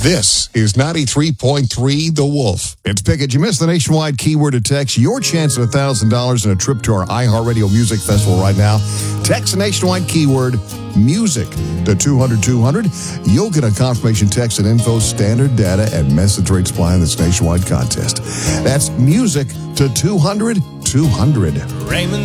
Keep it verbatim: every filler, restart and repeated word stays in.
This is ninety-three point three The Wolf. It's Pickett. You missed the nationwide keyword to text. Your chance at one thousand dollars and a trip to our iHeartRadio Music Festival right now. Text the nationwide keyword music to two hundred two hundred. You'll get a confirmation text and info, standard data, and message rate supply in this nationwide contest. That's music to two hundred two hundred. Raymond